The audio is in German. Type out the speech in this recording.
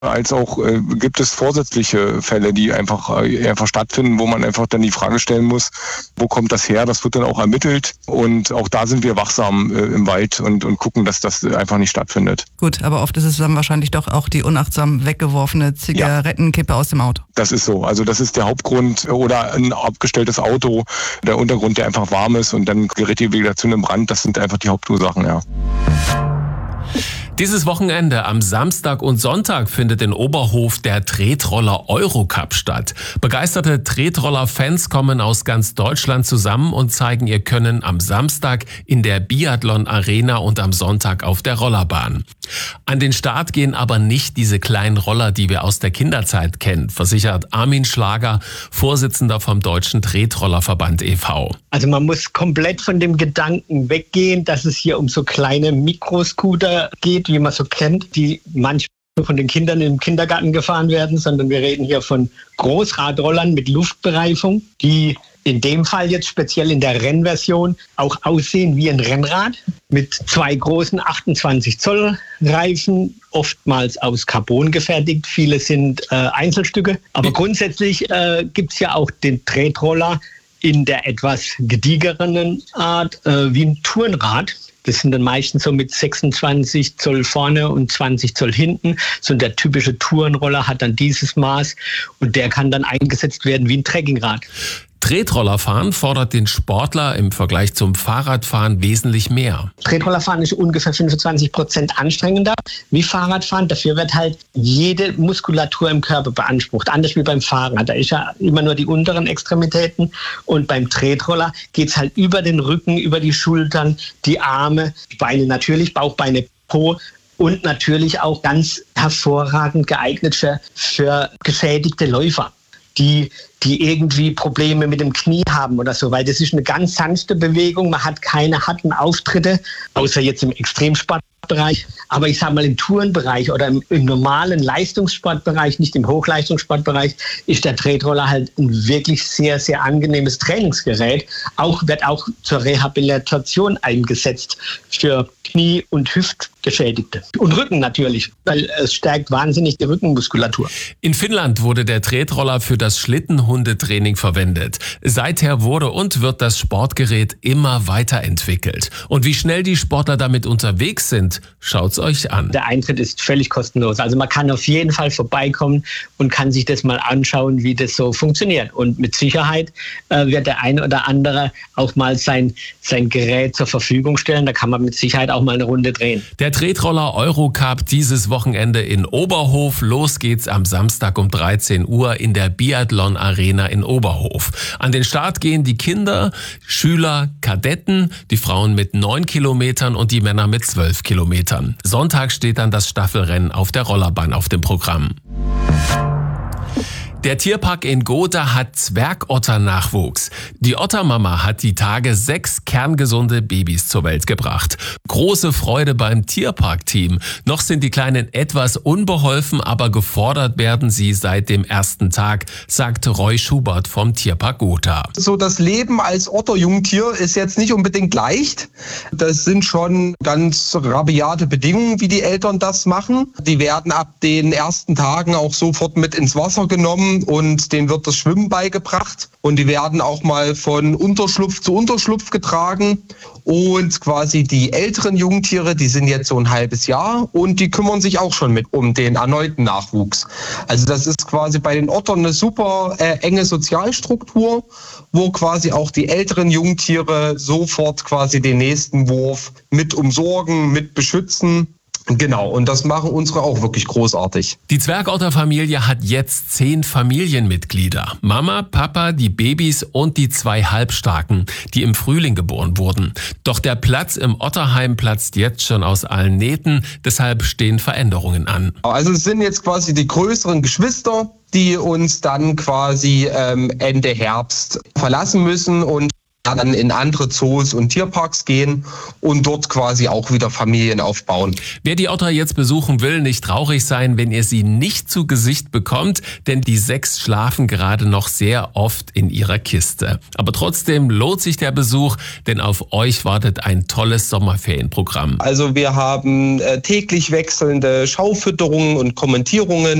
als auch gibt es vorsätzliche Fälle, die einfach stattfinden, wo man einfach dann die Frage stellen muss, wo kommt das her? Das wird dann auch ermittelt und auch da sind wir wachsam im Wald und gucken, dass das einfach nicht stattfindet. Gut, aber oft ist es dann wahrscheinlich doch auch die unachtsam weggeworfene Zigarettenkippe aus dem Auto. Das ist so. Also das ist der Hauptgrund oder ein abgestelltes Auto, der Untergrund, der einfach warm ist und dann gerät die Vegetation in Brand. Das sind einfach die Hauptursachen, ja. Dieses Wochenende am Samstag und Sonntag findet in Oberhof der Tretroller Eurocup statt. Begeisterte Tretroller-Fans kommen aus ganz Deutschland zusammen und zeigen ihr Können am Samstag in der Biathlon Arena und am Sonntag auf der Rollerbahn. An den Start gehen aber nicht diese kleinen Roller, die wir aus der Kinderzeit kennen, versichert Armin Schlager, Vorsitzender vom Deutschen Tretrollerverband e.V. Also man muss komplett von dem Gedanken weggehen, dass es hier um so kleine Mikroscooter geht, wie man so kennt, die manchmal von den Kindern im Kindergarten gefahren werden, sondern wir reden hier von Großradrollern mit Luftbereifung, die in dem Fall jetzt speziell in der Rennversion auch aussehen wie ein Rennrad mit zwei großen 28 Zoll Reifen, oftmals aus Carbon gefertigt. Viele sind Einzelstücke. Aber grundsätzlich gibt es ja auch den Tretroller in der etwas gediegeren Art wie ein Tourenrad. Das sind dann meistens so mit 26 Zoll vorne und 20 Zoll hinten. So der typische Tourenroller hat dann dieses Maß und der kann dann eingesetzt werden wie ein Trekkingrad. Tretrollerfahren fordert den Sportler im Vergleich zum Fahrradfahren wesentlich mehr. Tretrollerfahren ist ungefähr 25% anstrengender wie Fahrradfahren. Dafür wird halt jede Muskulatur im Körper beansprucht. Anders wie beim Fahrrad. Da ist ja immer nur die unteren Extremitäten. Und beim Tretroller geht's halt über den Rücken, über die Schultern, die Arme, die Beine natürlich, Bauchbeine, Po. Und natürlich auch ganz hervorragend geeignet für geschädigte Läufer, die irgendwie Probleme mit dem Knie haben oder so, weil das ist eine ganz sanfte Bewegung, man hat keine harten Auftritte, außer jetzt im Extremsportbereich, aber ich sag mal im Tourenbereich oder im normalen Leistungssportbereich, nicht im Hochleistungssportbereich, ist der Tretroller halt ein wirklich sehr, sehr angenehmes Trainingsgerät, wird auch zur Rehabilitation eingesetzt für Knie- und Hüftgeschädigte. Und Rücken natürlich, weil es stärkt wahnsinnig die Rückenmuskulatur. In Finnland wurde der Tretroller für das Schlittenhundetraining verwendet. Seither wurde und wird das Sportgerät immer weiterentwickelt. Und wie schnell die Sportler damit unterwegs sind, schaut's euch an. Der Eintritt ist völlig kostenlos. Also man kann auf jeden Fall vorbeikommen und kann sich das mal anschauen, wie das so funktioniert. Und mit Sicherheit wird der eine oder andere auch mal sein Gerät zur Verfügung stellen. Da kann man mit Sicherheit auch mal eine Runde drehen. Der Tretroller Eurocup dieses Wochenende in Oberhof. Los geht's am Samstag um 13 Uhr in der Biathlon Arena in Oberhof. An den Start gehen die Kinder, Schüler, Kadetten, die Frauen mit 9 Kilometern und die Männer mit 12 Kilometern. Sonntag steht dann das Staffelrennen auf der Rollerbahn auf dem Programm. Der Tierpark in Gotha hat Zwergotter-Nachwuchs. Die Ottermama hat die Tage 6 kerngesunde Babys zur Welt gebracht. Große Freude beim Tierparkteam. Noch sind die Kleinen etwas unbeholfen, aber gefordert werden sie seit dem ersten Tag, sagt Roy Schubert vom Tierpark Gotha. So das Leben als Otterjungtier ist jetzt nicht unbedingt leicht. Das sind schon ganz rabiate Bedingungen, wie die Eltern das machen. Die werden ab den ersten Tagen auch sofort mit ins Wasser genommen. Und denen wird das Schwimmen beigebracht und die werden auch mal von Unterschlupf zu Unterschlupf getragen und quasi die älteren Jungtiere, die sind jetzt so ein halbes Jahr und die kümmern sich auch schon mit um den erneuten Nachwuchs. Also das ist quasi bei den Ottern eine super enge Sozialstruktur, wo quasi auch die älteren Jungtiere sofort quasi den nächsten Wurf mit umsorgen, mit beschützen. Genau, und das machen unsere auch wirklich großartig. Die Zwergotterfamilie hat jetzt 10 Familienmitglieder. Mama, Papa, die Babys und die 2 Halbstarken, die im Frühling geboren wurden. Doch der Platz im Otterheim platzt jetzt schon aus allen Nähten, deshalb stehen Veränderungen an. Also es sind jetzt quasi die größeren Geschwister, die uns dann quasi Ende Herbst verlassen müssen und dann in andere Zoos und Tierparks gehen und dort quasi auch wieder Familien aufbauen. Wer die Otter jetzt besuchen will, nicht traurig sein, wenn ihr sie nicht zu Gesicht bekommt, denn die 6 schlafen gerade noch sehr oft in ihrer Kiste. Aber trotzdem lohnt sich der Besuch, denn auf euch wartet ein tolles Sommerferienprogramm. Also wir haben täglich wechselnde Schaufütterungen und Kommentierungen.